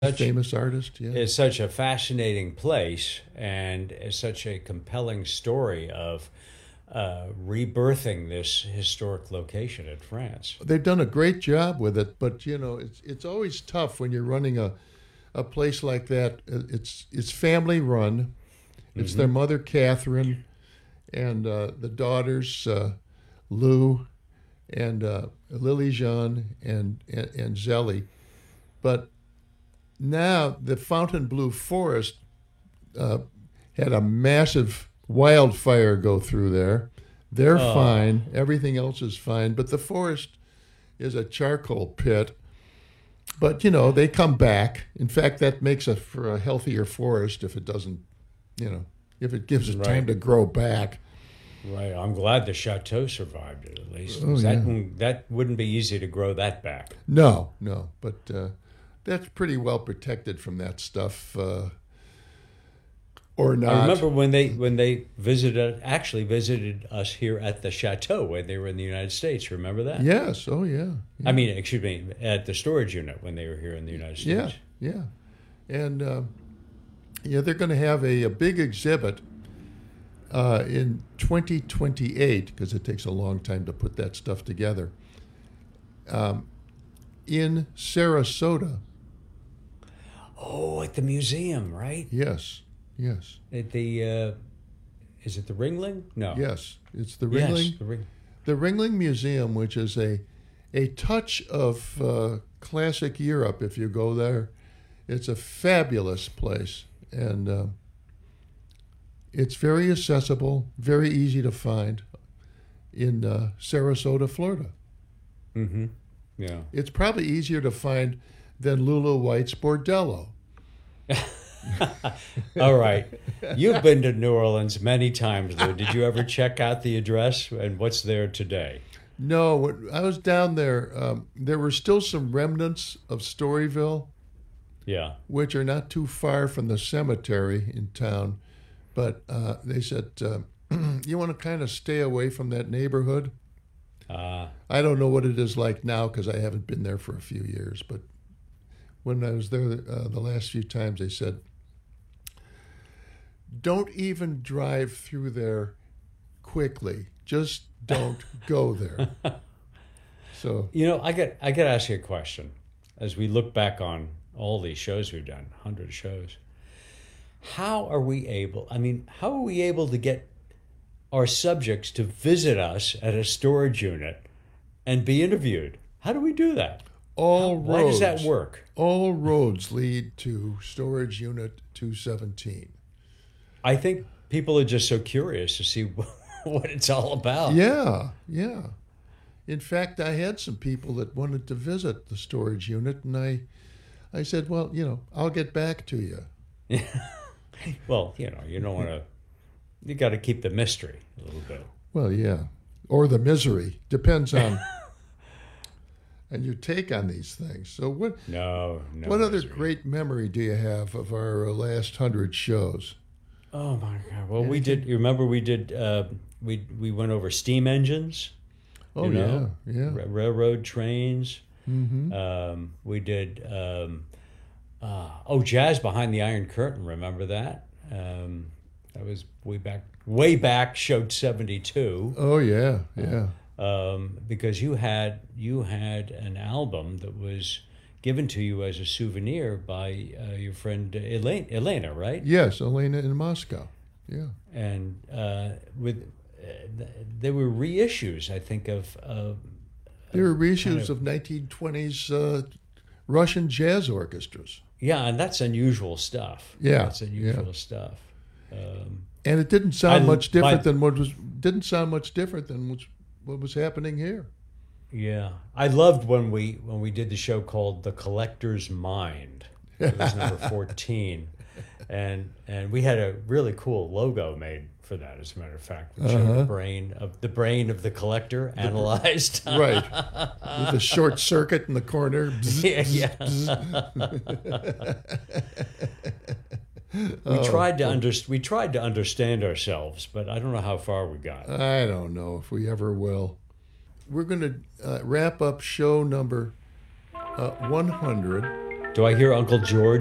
A such famous artist, yeah. is such a fascinating place and is such a compelling story of rebirthing this historic location in France. They've done a great job with it, but it's always tough when you're running a place like that. It's family run. It's their Hmm. mother Catherine and the daughters Lou and Lily Jean and Zelly. But now the Fontainebleau Forest uh, had a massive wildfire go through there. They're Oh, fine. Everything else is fine. But the forest is a charcoal pit. But they come back. In fact, that makes it for a healthier forest if it doesn't, if it gives it time right, to grow back. right. I'm glad the chateau survived it at least, Oh because yeah. that wouldn't be easy to grow that back. No, no. But that's pretty well protected from that stuff, or I not. remember when they actually visited us here at the chateau when they were in the United States. Remember that? Yes. Oh yeah. I Yeah. mean, excuse me, at the storage unit when they were here in the United Yeah. States. Yeah. And yeah, they're going to have a big exhibit in 2028 because it takes a long time to put that stuff together. Um, in Sarasota. Oh, at the museum, right? Yes. Yes. At the is it the Ringling? No. Yes. It's the Yes, Ringling. the Ring. The Ringling Museum, which is a touch of classic Europe. If you go there, it's a fabulous place, and it's very accessible, very easy to find in Sarasota, Florida. Mm-hmm. Yeah. It's probably easier to find than Lulu White's Bordello. All right. You've been to New Orleans many times, Lou. Did you ever check out the address and what's there today? No, when I was down there, there were still some remnants of Storyville, Yeah. which are not too far from the cemetery in town. But they said, you want to kind of stay away from that neighborhood. Uh, I don't know what it is like now because I haven't been there for a few years. But when I was there the last few times, they said, don't even drive through there quickly. Just don't go there. So, I got to ask you a question. As we look back on all these shows we've done, 100 shows, how are we able to get our subjects to visit us at a storage unit and be interviewed? How do we do that? all Why does that roads, work? all roads lead to Storage Unit 217. I think people are just so curious to see what it's all about. Yeah, yeah. In fact, I had some people that wanted to visit the storage unit, and I said, well, I'll get back to you. Well, you don't want to, you got to keep the mystery a little bit. Well, yeah. Or the misery. Depends on and your take on these things. So No, no what other misery. great memory do you have of our last 100 shows? Oh my God. Well, we Anything? did, you remember we did, we went over steam engines, Oh, you yeah, know, yeah. railroad trains. Mm-hmm. We did, Jazz Behind the Iron Curtain. Remember that? That was way back, showed 72. Oh, yeah, yeah. Because you had an album that was given to you as a souvenir by your friend Elena, right? Yes, Elena in Moscow. Yeah. And there were reissues, I think, There were kind reissues of, of 1920s Russian jazz orchestras. yeah, and that's unusual stuff. Yeah, That's yeah. unusual stuff. Um, And it didn't I sound much different my than what was happening here. Yeah, I loved when we did the show called The Collector's Mind. It was number 14, and we had a really cool logo made for that. As a matter of fact, we showed Uh-huh. the brain of the collector analyzed. Right. With the short circuit in the corner. Yeah, Bzz, yeah. Oh, We tried to understand ourselves, but I don't know how far we got. I don't know if we ever will. We're going to wrap up show number 100 Do I hear Uncle George